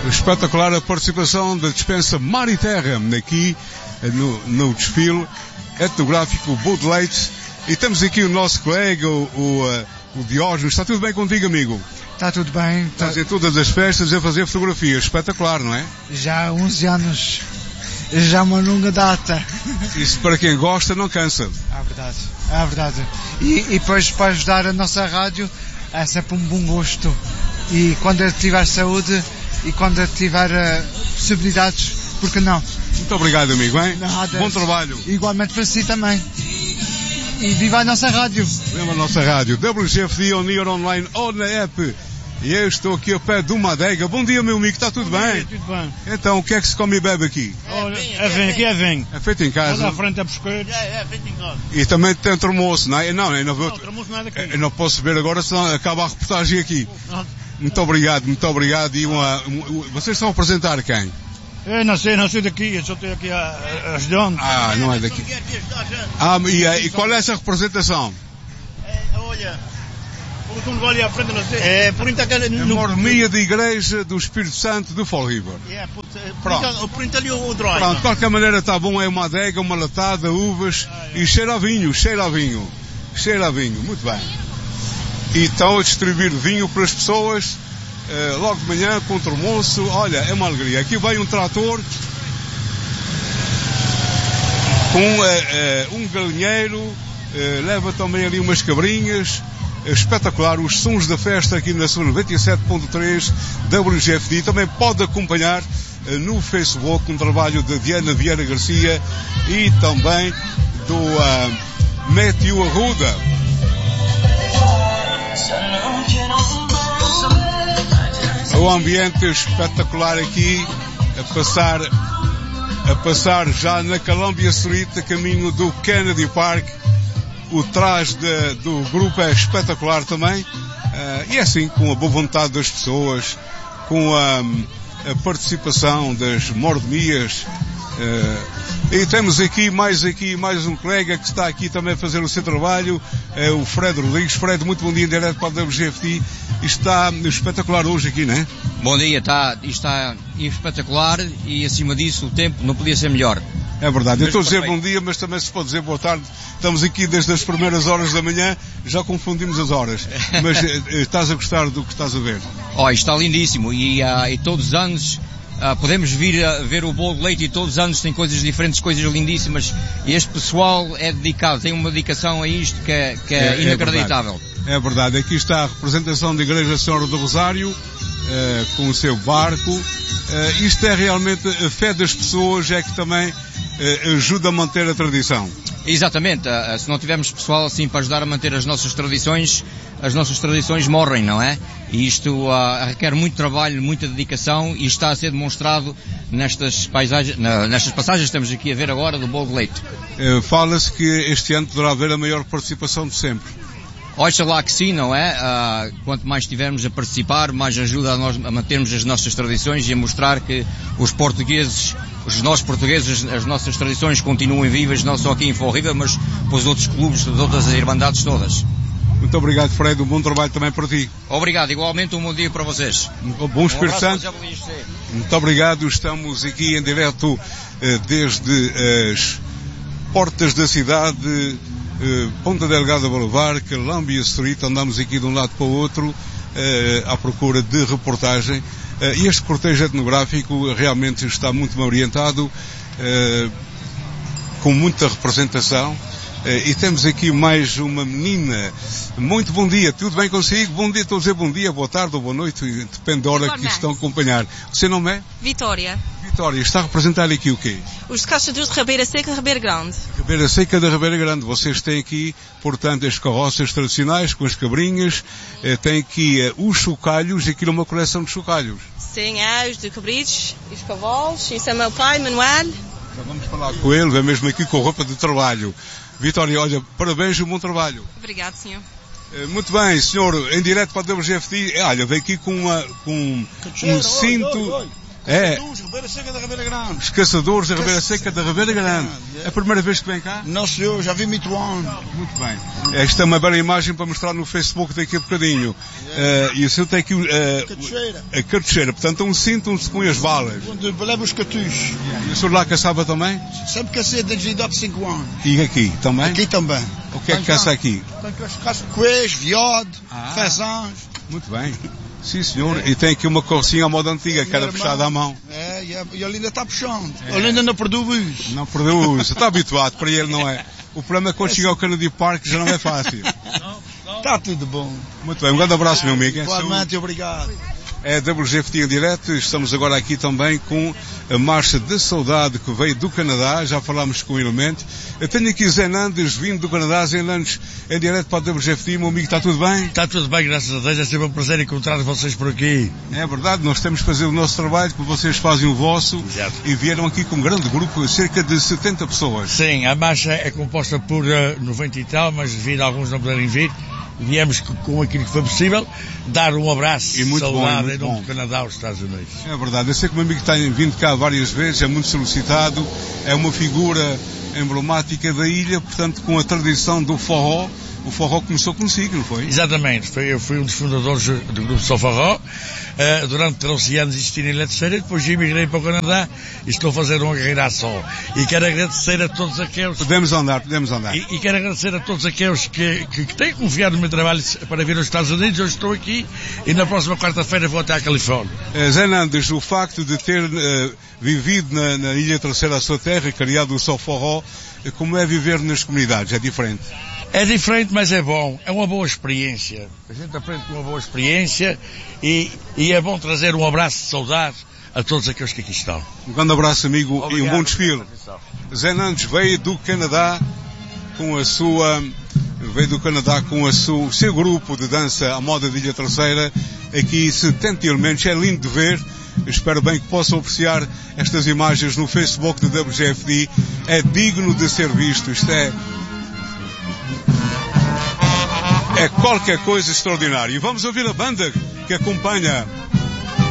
Espetacular a participação da dispensa Mar e Terra aqui no desfile etnográfico Bud Leite. E temos aqui o nosso colega, o Diógenes. Está tudo bem contigo, amigo? Está tudo bem. Estás em todas as festas a fazer fotografias. Espetacular, não é? Já há 11 anos. Já uma longa data. Isso para quem gosta não cansa. É verdade. E depois para ajudar a nossa rádio é sempre um bom gosto. E quando eu tiver saúde e quando eu tiver possibilidades, por que não? Muito obrigado, amigo, hein? Nada. Bom trabalho. Igualmente para si também. E viva a nossa rádio. Viva a nossa rádio. WGFD on Air Online ou na app. E eu estou aqui ao pé de uma adega. Bom dia, meu amigo, está tudo bem? Tudo bem. Então, o que é que se come e bebe aqui? Aqui é vinho. É feito em casa? Lá à frente é biscoito. É feito em casa. E também tem termoço, não é? Não, eu não vou... termoço nada aqui. Eu não posso ver agora, senão acaba a reportagem aqui. Muito obrigado. E vocês estão a apresentar quem? Eu não sei daqui, eu só estou aqui a ajudando. Ah, não é daqui. E qual é essa representação? Olha... O não vale à frente, não sei. É, por isso a mordomia da Igreja do Espírito Santo de Fall River. Por isso ali o drive. Pronto, de qualquer maneira está bom, é uma adega, uma latada, uvas e cheira a vinho. Muito bem. E estão a distribuir vinho para as pessoas logo de manhã com o termoço. Olha, é uma alegria. Aqui vem um trator com um galinheiro, leva também ali umas cabrinhas. Espetacular, os sons da festa aqui na sua 97.3 WGFD. Também pode acompanhar no Facebook um trabalho de Diana Vieira Garcia e também do Matthew Arruda. O ambiente espetacular aqui a passar já na Columbia Street, a caminho do Kennedy Park. O traje do grupo é espetacular também, e é assim, com a boa vontade das pessoas, com a participação das mordomias. E temos aqui mais um colega que está aqui também a fazer o seu trabalho, é o Fred Rodrigues. Fred, muito bom dia, em direto para a WGFT. Está espetacular hoje aqui, não é? Bom dia, está espetacular e acima disso o tempo não podia ser melhor. É verdade, eu estou a dizer bom dia, mas também se pode dizer boa tarde. Estamos aqui desde as primeiras horas da manhã, já confundimos as horas. Mas estás a gostar do que estás a ver? Está lindíssimo e todos os anos podemos vir a ver o Bud Leite e todos os anos tem coisas diferentes, coisas lindíssimas. E este pessoal é dedicado, tem uma dedicação a isto que é inacreditável. É verdade, aqui está a representação da Igreja Senhora do Rosário, com o seu barco. Isto é realmente a fé das pessoas, é que também ajuda a manter a tradição. Exatamente, se não tivermos pessoal assim para ajudar a manter as nossas tradições morrem, não é? E isto requer muito trabalho, muita dedicação e está a ser demonstrado nestas passagens que estamos aqui a ver agora do Bud Leite. Fala-se que este ano poderá haver a maior participação de sempre. Oxalá que sim, não é? Quanto mais estivermos a participar, mais ajuda a nós a mantermos as nossas tradições e a mostrar que os nossos portugueses, as nossas tradições continuam vivas, não só aqui em Fall River, mas para os outros clubes, de outras irmandades todas. Muito obrigado, Fred, um bom trabalho também para ti. Obrigado, igualmente um bom dia para vocês. Bom Espírito Santo. Muito obrigado, estamos aqui em direto desde as portas da cidade, Ponta Delgada Boulevard, Columbia Street. Andamos aqui de um lado para o outro à procura de reportagem. E este cortejo etnográfico realmente está muito bem orientado, com muita representação. E temos aqui mais uma menina. Muito bom dia, tudo bem consigo? Bom dia, estou a dizer bom dia, boa tarde ou boa noite, depende da hora que estão a acompanhar. O seu nome é? Vitória. Vitória, está a representar aqui o quê? Os caçadores de Ribeira Seca e Ribeira Grande. Ribeira Seca da Ribeira Grande. Vocês têm aqui, portanto, as carroças tradicionais com as cabrinhas, têm aqui os chocalhos, aquilo é uma coleção de chocalhos. Sim, os de cabritos, os cavalos, isso é meu pai, Manuel. Já vamos falar com ele, é mesmo aqui com roupa de trabalho. Vitória, olha, parabéns e um bom trabalho. Obrigado, senhor. Muito bem, senhor, em direto para a WGFT, olha, veio aqui com um cinto É. Ribeira Seca da Ribeira Grande. Os caçadores da Ribeira Seca da Ribeira Grande. É a primeira vez que vem cá? Não, senhor, já vi muito ano. Muito bem. Esta é uma bela imagem para mostrar no Facebook daqui a bocadinho. E o senhor tem aqui a cartucheira. Portanto, um cinto onde se põe as balas. Onde leva os cartuchos. E o senhor lá caçava também? Sempre cacei desde a idade de 5 anos. E aqui também? Aqui também. O que é que caça aqui? Caço coelhos, veado, fezãs. Muito bem. Sim, senhor. E tem aqui uma corcinha à moda antiga, que era puxada à mão. E ele ainda está puxando. Ele ainda não perdeu o uso. Não perdeu o uso. Está habituado, para ele não é. O problema é que quando chega ao Kennedy Park já não é fácil. Está tudo bom. Muito bem. Um grande abraço, meu amigo. Igualmente, obrigado. É WGFT em direto, estamos agora aqui também com a Marcha da Saudade que veio do Canadá, já falámos com o Elemento. Eu tenho aqui Zé Nandes, vindo do Canadá. Zé Nandes, em direto para a WGFT, meu amigo, está tudo bem? Está tudo bem, graças a Deus, é sempre um prazer encontrar vocês por aqui. É verdade, nós temos que fazer o nosso trabalho, porque vocês fazem o vosso. Exato. E vieram aqui com um grande grupo, cerca de 70 pessoas. Sim, a marcha é composta por 90 e tal, mas devido a alguns não poderem vir, viemos com aquilo que foi possível, dar um abraço e muito saudade bom, em nome do Canadá aos Estados Unidos. É verdade, eu sei que o meu amigo tem vindo cá várias vezes, é muito solicitado, é uma figura emblemática da ilha, portanto com a tradição do forró. O forró começou consigo, não foi? Exatamente, eu fui um dos fundadores do grupo Só Forró. Durante 13 anos existi na Ilha Terceira, depois emigrei para o Canadá e estou a fazer uma carreira a só. E quero agradecer a todos aqueles... Podemos andar. E quero agradecer a todos aqueles que têm confiado no meu trabalho para vir aos Estados Unidos. Hoje estou aqui e na próxima quarta-feira vou até à Califórnia. Zé Nandes, o facto de ter vivido na Ilha Terceira, a sua terra, criado o Só Forró, como é viver nas comunidades? É diferente? É diferente, mas é bom. É uma boa experiência. A gente aprende com uma boa experiência e é bom trazer um abraço de saudade a todos aqueles que aqui estão. Um grande abraço, amigo. Obrigado, e um bom desfile. Zé Nandes veio do Canadá com o seu grupo de dança à moda de Ilha Terceira. Aqui 70 elementos. É lindo de ver. Espero bem que possam apreciar estas imagens no Facebook da WGFD. É digno de ser visto. Isto é qualquer coisa extraordinária. E vamos ouvir a banda que acompanha